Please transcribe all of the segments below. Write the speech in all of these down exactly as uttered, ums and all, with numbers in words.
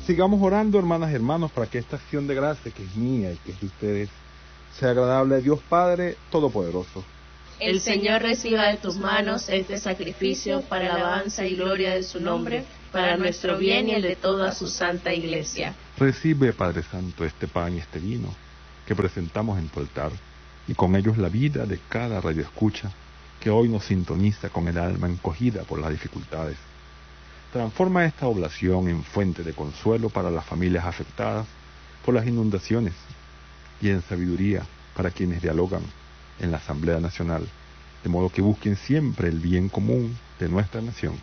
Sigamos orando, hermanas y hermanos, para que esta acción de gracia, que es mía y que es de ustedes, sea agradable a Dios Padre Todopoderoso. El Señor reciba de tus manos este sacrificio para alabanza y gloria de su nombre, para nuestro bien y el de toda su santa Iglesia. Recibe, Padre Santo, este pan y este vino que presentamos en tu altar, y con ellos la vida de cada radioescucha que hoy nos sintoniza con el alma encogida por las dificultades. Transforma esta oblación en fuente de consuelo para las familias afectadas por las inundaciones y en sabiduría para quienes dialogan en la Asamblea Nacional, de modo que busquen siempre el bien común de nuestra nación.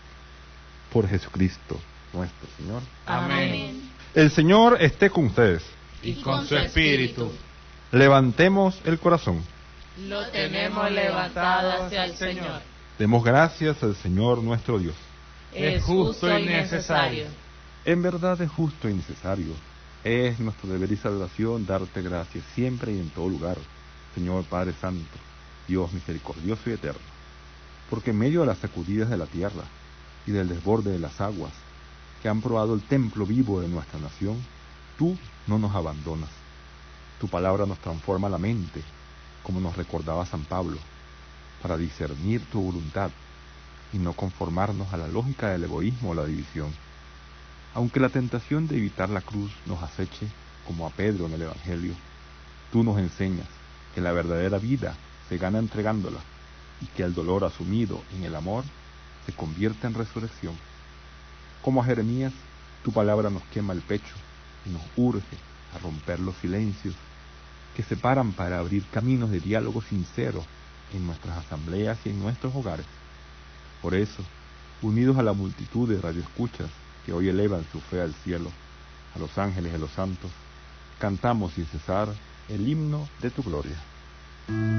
Por Jesucristo nuestro Señor. Amén. El Señor esté con ustedes. Y con su espíritu. Levantemos el corazón. Lo tenemos levantado hacia el Señor. Demos gracias al Señor nuestro Dios. Es justo y necesario. En verdad es justo y necesario. Es nuestro deber y salvación darte gracias siempre y en todo lugar, Señor Padre Santo, Dios misericordioso y eterno, porque en medio de las sacudidas de la tierra y del desborde de las aguas que han probado el templo vivo de nuestra nación, tú no nos abandonas. Tu palabra nos transforma la mente, como nos recordaba San Pablo, para discernir tu voluntad y no conformarnos a la lógica del egoísmo o la división. Aunque la tentación de evitar la cruz nos aceche, como a Pedro en el Evangelio, tú nos enseñas que la verdadera vida se gana entregándola y que el dolor asumido en el amor se convierte en resurrección. Como a Jeremías, tu palabra nos quema el pecho y nos urge a romper los silencios que separan para abrir caminos de diálogo sincero en nuestras asambleas y en nuestros hogares. Por eso, unidos a la multitud de radioescuchas que hoy elevan su fe al cielo, a los ángeles y a los santos, cantamos sin cesar el himno de tu gloria.